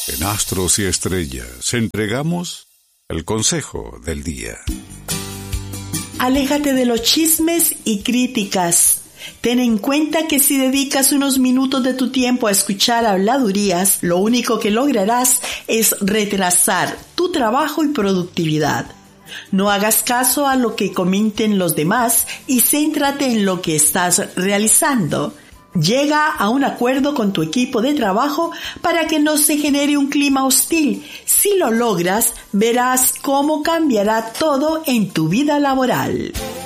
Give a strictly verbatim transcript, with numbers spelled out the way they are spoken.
En Astros y Estrellas entregamos el consejo del día. Aléjate de los chismes y críticas. Ten en cuenta que si dedicas unos minutos de tu tiempo a escuchar habladurías, lo único que lograrás es retrasar tu trabajo y productividad. No hagas caso a lo que comenten los demás y céntrate en lo que estás realizando. Llega a un acuerdo con tu equipo de trabajo para que no se genere un clima hostil. Si lo logras, verás cómo cambiará todo en tu vida laboral.